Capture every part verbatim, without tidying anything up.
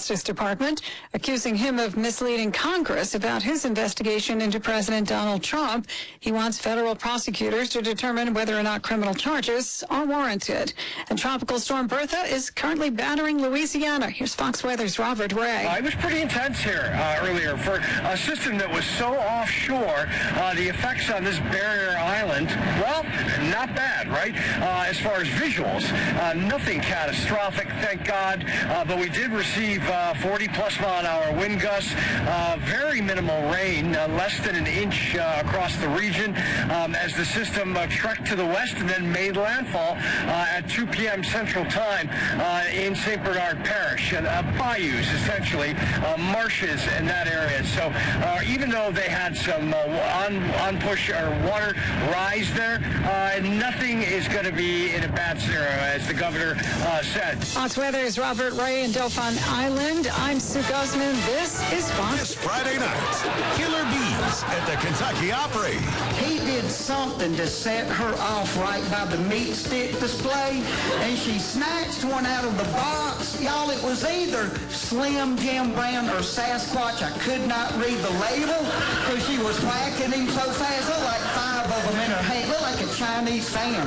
Justice Department, accusing him of misleading Congress about his investigation into President Donald Trump. He wants federal prosecutors to determine whether or not criminal charges are warranted. And Tropical Storm Bertha is currently battering Louisiana. Here's Fox Weather's Robert Ray. Uh, it was pretty intense here uh, earlier for a system that was so offshore. Uh, the effects on this barrier island, well, not bad, right? Uh, as far as visuals, uh, nothing catastrophic, thank God. Uh, but we did receive uh, forty plus mile an hour wind gusts, uh, very minimal rain, uh, less than an inch uh, across the region um, as the system uh, trekked to the west and then made landfall uh, at two p.m. Central Time uh, in Saint Bernard Parish. Uh, bayous, essentially, uh, marshes in that area. So uh, even though they had some uh, on, on push or water rise there, uh, nothing is going to be in a bad scenario, as the governor uh, said. Fox Weather's Robert Ray in Dauphin Island. I'm Sue Guzman. This is Fox. This Friday night, Killer Bees at the Kentucky Opry. He did something to set her off right by the meat stick display, and she snatched one out of the box. Y'all, it was either Slim Jim brand or Sasquatch. I could not read the label because she was whacking him so fast. Looked like five of them in her hand. Looked like a Chinese fan.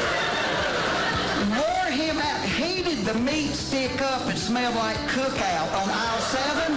Wore him out. Heated the meat stick up and smelled like cookout on aisle seven.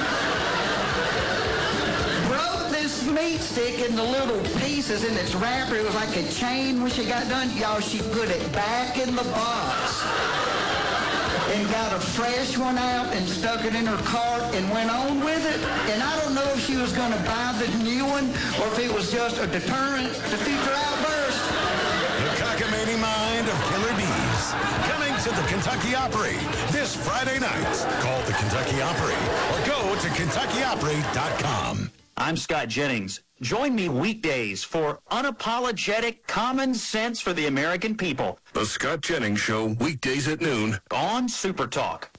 Broke this meat stick into little pieces in its wrapper. It was like a chain when she got done. Y'all, she put it back in the box and got a fresh one out and stuck it in her cart and went on with it. And I don't know if she was going to buy the new one or if it was just a deterrent to future outbursts. The cockamamie mind of Killer Bees. Coming to the Kentucky Opry this Friday night. Call the Kentucky Opry or go to Kentucky Opry dot com. I'm Scott Jennings. Join me weekdays for unapologetic common sense for the American people. The Scott Jennings Show, weekdays at noon on Super Talk.